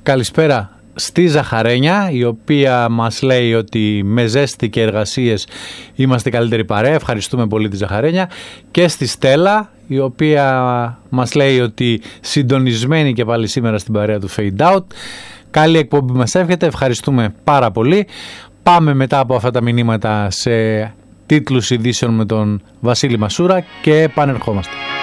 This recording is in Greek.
Καλησπέρα στη Ζαχαρένια, η οποία μας λέει ότι με ζέστη και εργασίες είμαστε καλύτερη παρέα. Ευχαριστούμε πολύ τη Ζαχαρένια. Και στη Στέλλα, η οποία μας λέει ότι συντονισμένη και πάλι σήμερα στην παρέα του Fade Out. Καλή εκπομπή μας εύχεται, ευχαριστούμε πάρα πολύ. Πάμε μετά από αυτά τα μηνύματα σε τίτλους ειδήσεων με τον Βασίλη Μασούρα και επανερχόμαστε.